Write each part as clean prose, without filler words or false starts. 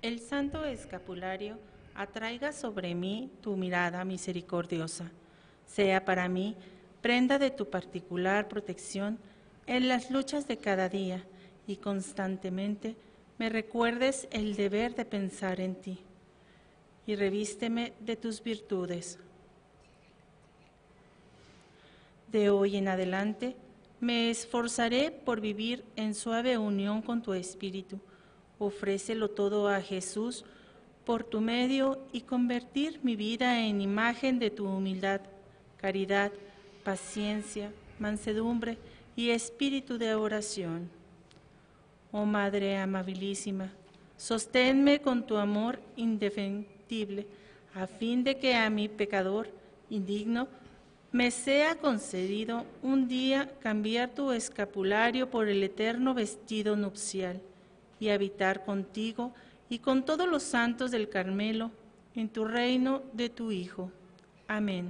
el santo escapulario atraiga sobre mí tu mirada misericordiosa. Sea para mí prenda de tu particular protección en las luchas de cada día y constantemente me recuerdes el deber de pensar en ti. Y revísteme de tus virtudes. De hoy en adelante me esforzaré por vivir en suave unión con tu Espíritu. Ofrécelo todo a Jesús por tu medio y convertir mi vida en imagen de tu humildad, caridad, paciencia, mansedumbre y espíritu de oración. Oh Madre amabilísima, sosténme con tu amor indefectible, a fin de que a mi pecador indigno me sea concedido un día cambiar tu escapulario por el eterno vestido nupcial y habitar contigo y con todos los santos del Carmelo en tu reino de tu Hijo. Amén.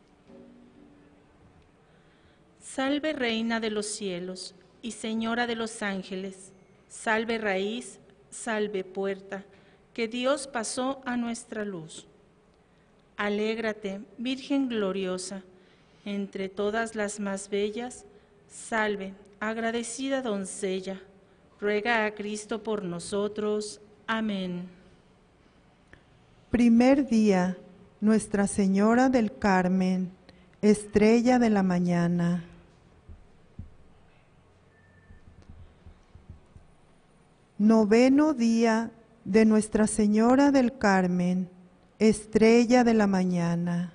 Salve Reina de los cielos y Señora de los ángeles, salve raíz, salve puerta, que Dios pasó a nuestra luz. Alégrate, Virgen gloriosa, entre todas las más bellas, salve, agradecida doncella, ruega a Cristo por nosotros. Amén. Primer día, Nuestra Señora del Carmen, estrella de la mañana. Noveno día de Nuestra Señora del Carmen, estrella de la mañana.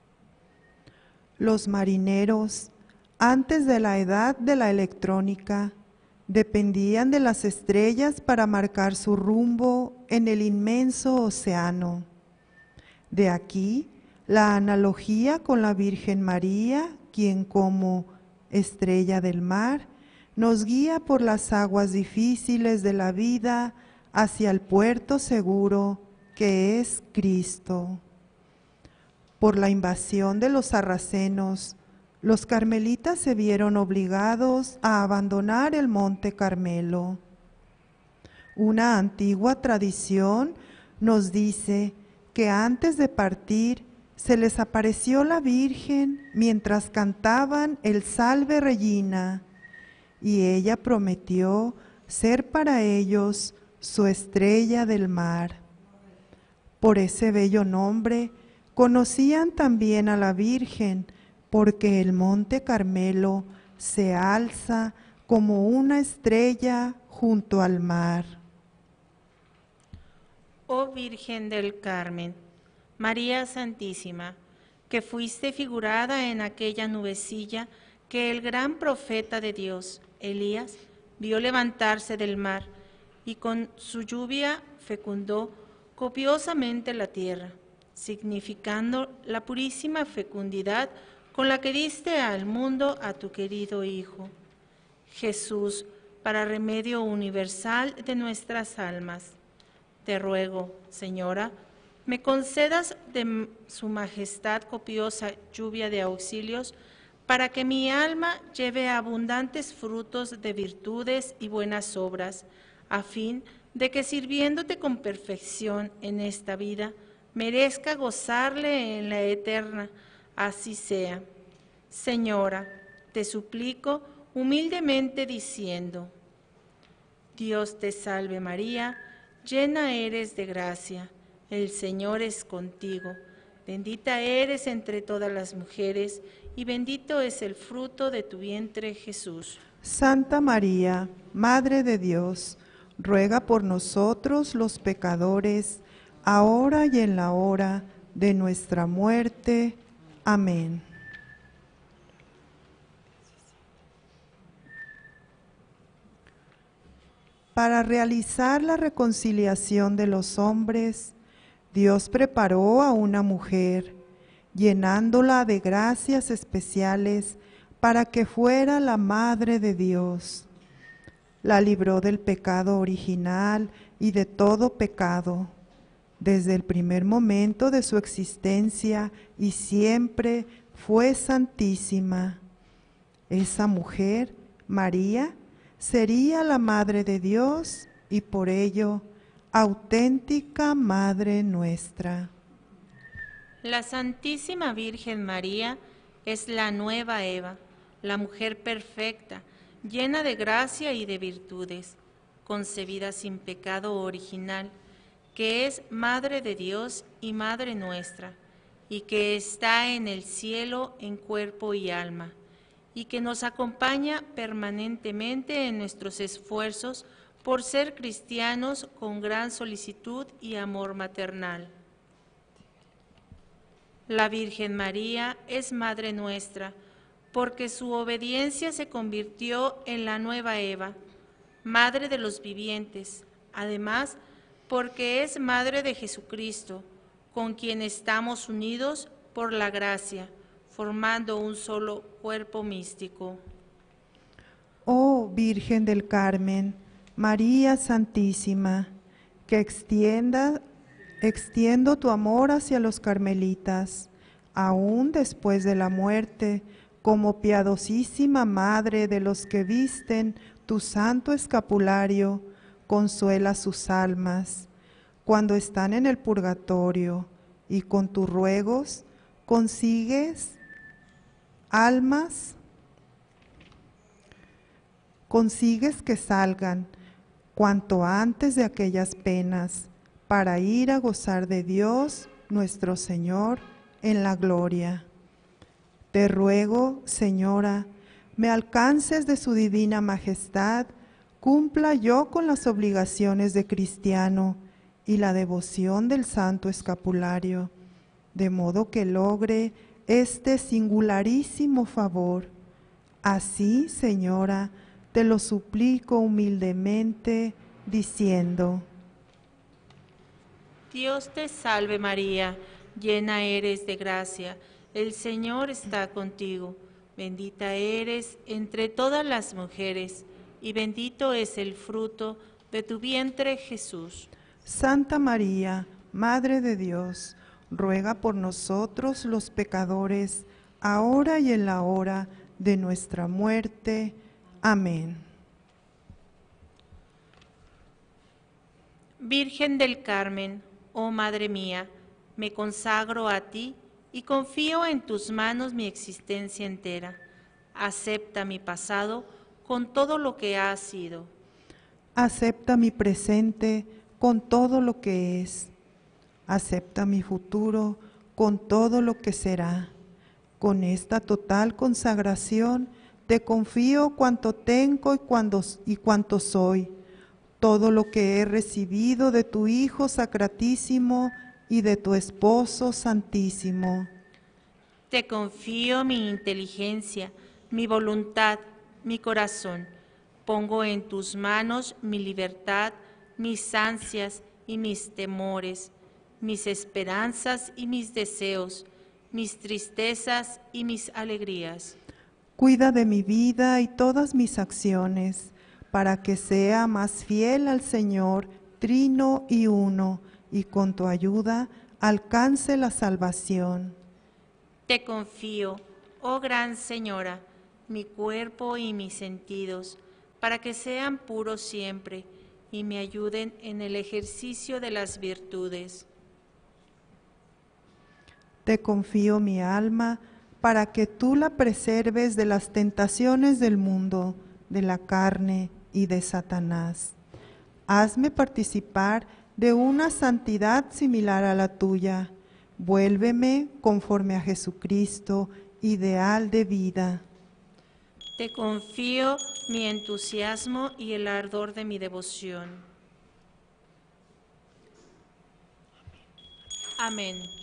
Los marineros, antes de la edad de la electrónica, dependían de las estrellas para marcar su rumbo en el inmenso océano. De aquí la analogía con la Virgen María, quien como estrella del mar nos guía por las aguas difíciles de la vida hacia el puerto seguro que es Cristo. Por la invasión de los sarracenos, los carmelitas se vieron obligados a abandonar el Monte Carmelo. Una antigua tradición nos dice que antes de partir se les apareció la Virgen mientras cantaban el Salve Regina, y ella prometió ser para ellos su estrella del mar. Por ese bello nombre conocían también a la Virgen, porque el Monte Carmelo se alza como una estrella junto al mar. Oh Virgen del Carmen, María Santísima, que fuiste figurada en aquella nubecilla que el gran profeta de Dios, Elías, vio levantarse del mar y con su lluvia fecundó copiosamente la tierra, significando la purísima fecundidad con la que diste al mundo a tu querido Hijo, Jesús, para remedio universal de nuestras almas. Te ruego, Señora, me concedas de su majestad copiosa lluvia de auxilios, para que mi alma lleve abundantes frutos de virtudes y buenas obras, a fin de que sirviéndote con perfección en esta vida, merezca gozarle en la eterna. Así sea. Señora, te suplico humildemente diciendo: Dios te salve María, llena eres de gracia, el Señor es contigo. Bendita eres entre todas las mujeres, y bendito es el fruto de tu vientre, Jesús. Santa María, Madre de Dios, ruega por nosotros los pecadores, ahora y en la hora de nuestra muerte. Amén. Para realizar la reconciliación de los hombres, Dios preparó a una mujer, llenándola de gracias especiales para que fuera la Madre de Dios. La libró del pecado original y de todo pecado, desde el primer momento de su existencia, y siempre fue santísima. Esa mujer, María, sería la Madre de Dios, y por ello auténtica Madre nuestra. La Santísima Virgen María es la nueva Eva, la mujer perfecta, llena de gracia y de virtudes, concebida sin pecado original, que es Madre de Dios y Madre nuestra, y que está en el cielo en cuerpo y alma, y que nos acompaña permanentemente en nuestros esfuerzos por ser cristianos con gran solicitud y amor maternal. La Virgen María es Madre nuestra, porque su obediencia se convirtió en la nueva Eva, Madre de los vivientes, además porque es Madre de Jesucristo, con quien estamos unidos por la gracia, formando un solo cuerpo místico. Oh Virgen del Carmen, María Santísima, que extiendo tu amor hacia los carmelitas, aún después de la muerte, como piadosísima Madre de los que visten tu santo escapulario, consuela sus almas, cuando están en el purgatorio, y con tus ruegos consigues que salgan cuanto antes de aquellas penas, para ir a gozar de Dios nuestro Señor en la gloria. Te ruego, Señora, me alcances de su divina majestad, cumpla yo con las obligaciones de cristiano y la devoción del santo escapulario, de modo que logre este singularísimo favor. Así, Señora, te lo suplico humildemente, diciendo: Dios te salve María, llena eres de gracia, el Señor está contigo, bendita eres entre todas las mujeres, y bendito es el fruto de tu vientre Jesús. Santa María, Madre de Dios, ruega por nosotros los pecadores, ahora y en la hora de nuestra muerte. Amén. Virgen del Carmen, oh Madre mía, me consagro a ti y confío en tus manos mi existencia entera. Acepta mi pasado con todo lo que ha sido. Acepta mi presente con todo lo que es. Acepta mi futuro con todo lo que será. Con esta total consagración te confío cuanto tengo y cuanto soy, todo lo que he recibido de tu Hijo Sacratísimo y de tu Esposo Santísimo. Te confío mi inteligencia, mi voluntad, mi corazón. Pongo en tus manos mi libertad, mis ansias y mis temores, mis esperanzas y mis deseos, mis tristezas y mis alegrías. Cuida de mi vida y todas mis acciones, para que sea más fiel al Señor, trino y uno, y con tu ayuda alcance la salvación. Te confío, oh Gran Señora, mi cuerpo y mis sentidos, para que sean puros siempre y me ayuden en el ejercicio de las virtudes. Te confío mi alma, para que tú la preserves de las tentaciones del mundo, de la carne y de Satanás. Hazme participar de una santidad similar a la tuya. Vuélveme conforme a Jesucristo, ideal de vida. Te confío mi entusiasmo y el ardor de mi devoción. Amén.